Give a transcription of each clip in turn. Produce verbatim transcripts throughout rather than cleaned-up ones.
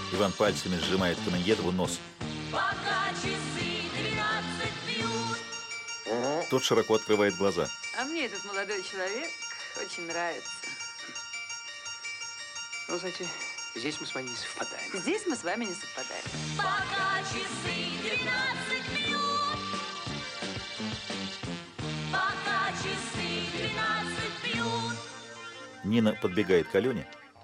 Иван пальцами сжимает Каменьедову нос. Пока часы двенадцать бьют. Тот широко открывает глаза. А мне этот молодой человек очень нравится. Ну, знаете, здесь мы с вами не совпадаем. Здесь мы с вами не совпадаем. Пока часы двенадцать бьют. Пока часы двенадцать бьют. Нина подбегает к Алене.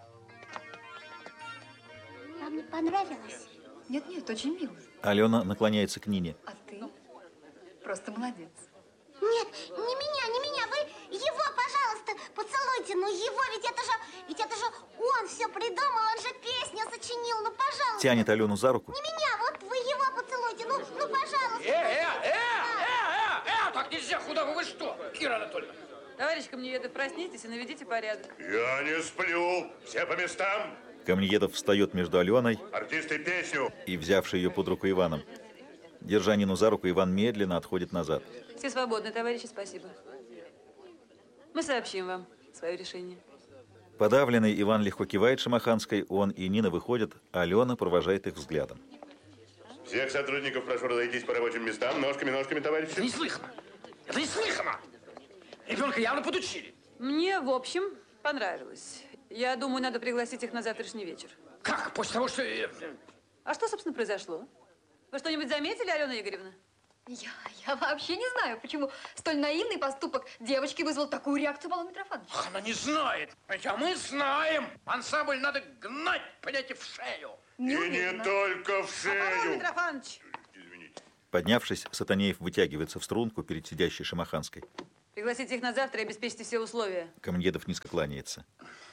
Вам не понравилось? Нет, нет, очень мило. Алена наклоняется к Нине. А ты просто молодец. Нет, не меня, не меня. Вы его, пожалуйста, поцелуйте. Ну его, ведь это же, ведь это же он все придумал, он же песню сочинил. Ну, пожалуйста. Тянет Алену за руку. Не меня, вот вы его поцелуйте. Ну, ну, пожалуйста. Э, э, э, э, э, э, так нельзя, куда вы, вы что, Кира Анатольевна? Товарищ Каменьедов, проснитесь и наведите порядок. Я не сплю. Все по местам. Каменьедов встает между Аленой Артисты песню. и взявший ее под руку Иваном. Держа Нину за руку, Иван медленно отходит назад. Все свободны, товарищи, спасибо. Мы сообщим вам свое решение. Подавленный Иван легко кивает Шамаханской, он и Нина выходят, а Алена провожает их взглядом. Всех сотрудников прошу разойтись по рабочим местам. Ножками, ножками, Это товарищи. неслыханно. Это неслыханно. Ребенка явно подучили. Мне, в общем, понравилось. Я думаю, надо пригласить их на завтрашний вечер. Как? После того, что... э, А что, собственно, произошло? Вы что-нибудь заметили, Алена Игоревна? Я, я вообще не знаю, почему столь наивный поступок девочки вызвал такую реакцию Павла Митрофановича. Ах, она не знает. А мы знаем. Ансамбль надо гнать, понимаете, в шею. И не уверена. только в Павел шею. Митрофанович! Извините. Поднявшись, Сатанеев вытягивается в струнку перед сидящей Шамаханской. Пригласите их на завтра и обеспечьте все условия. Каменьедов низко кланяется.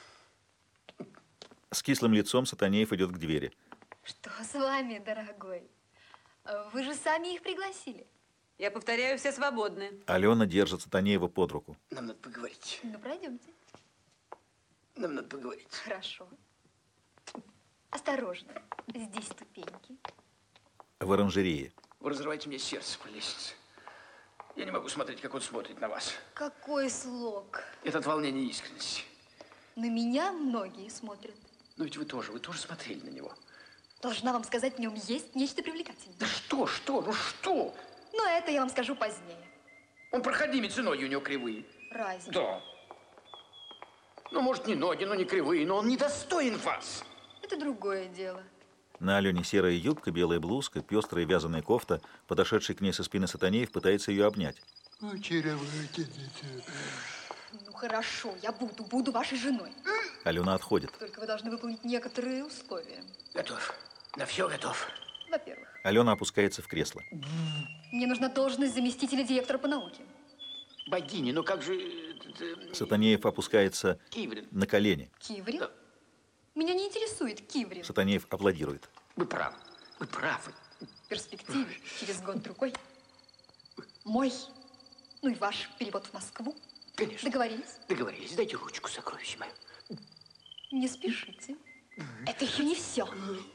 С кислым лицом Сатанеев идет к двери. Что с вами, дорогой? Вы же сами их пригласили. Я повторяю, все свободны. Алена держит Сатанеева под руку. Нам надо поговорить. Ну, пройдемте. Нам надо поговорить. Хорошо. Осторожно. Здесь ступеньки. В оранжерее. Вы разрываете мне сердце по лестнице. Я не могу смотреть, как он смотрит на вас. Какой слог. Это от волнения и искренности. На меня многие смотрят. Но ведь вы тоже, вы тоже смотрели на него. Должна вам сказать, в нем есть нечто привлекательное. Да что, что, ну что? Но это я вам скажу позднее. Он проходимец, и ноги у него кривые. Разве? Да. Ну, может, не ноги, но не кривые, но он недостоин вас. Это другое дело. На Алене серая юбка, белая блузка, пестрая вязаная кофта. Подошедший к ней со спины Сатанеев пытается ее обнять. Очаровательница. Ну, хорошо, я буду, буду вашей женой. Алена отходит. Только вы должны выполнить некоторые условия. Готов. На все готов. Во-первых, Алена опускается в кресло. мне нужна должность заместителя директора по науке. Богини, ну как же... э, э, Сатанеев опускается Киврин. на колени. Киврин? Да. Меня не интересует Киврин. Сатанеев аплодирует. Вы правы. Вы правы. В перспективе, через год-другой, мой, ну и ваш перевод в Москву. Конечно. Договорились? Договорились. Дайте ручку, сокровище мое. Не спешите. Это еще не все.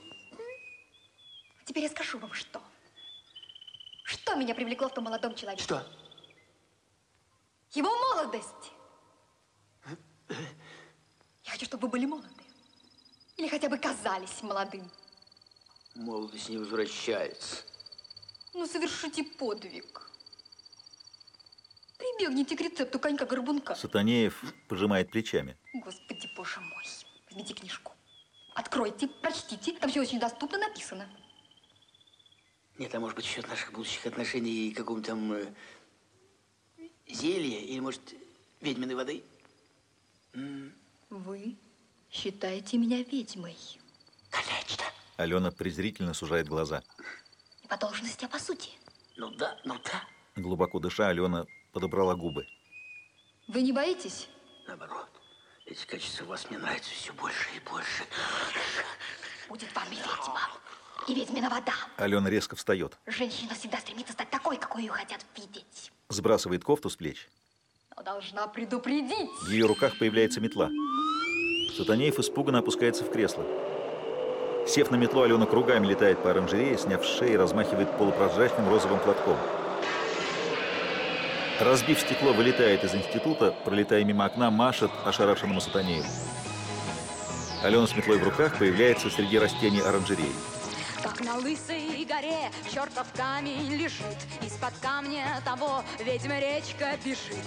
Теперь я скажу вам, что. Что меня привлекло в том молодом человеке? Что? Его молодость. Я хочу, чтобы вы были молоды. Или хотя бы казались молодым. Молодость не возвращается. Ну, совершите подвиг. Прибегните к рецепту конька-горбунка. Сатанеев пожимает плечами. Господи, боже мой. Возьмите книжку. Откройте, прочтите. Там все очень доступно написано. Нет, а может быть, счет наших будущих отношений какому-то там э, зелья или, может, ведьминой воды? М, Вы считаете меня ведьмой. Конечно. Алена презрительно сужает глаза. Не по должности, а по сути. Ну да, ну да. Глубоко дыша, Алена подобрала губы. Вы не боитесь? Наоборот. Эти качества у вас мне нравятся все больше и больше. Будет вам и ведьма. И ведьмина вода. Алена резко встает. Женщина всегда стремится стать такой, какой ее хотят видеть. Сбрасывает кофту с плеч. Но должна предупредить. В ее руках появляется метла. Сатанеев испуганно опускается в кресло. Сев на метлу, Алена кругами летает по оранжерее, сняв с шеи, размахивает полупрозрачным розовым платком. Разбив стекло, вылетает из института, пролетая мимо окна, машет ошарашенному Сатанееву. Алена с метлой в руках появляется среди растений оранжереи. Как на лысой горе чертов камень лежит, из-под камня того ведьма речка бежит.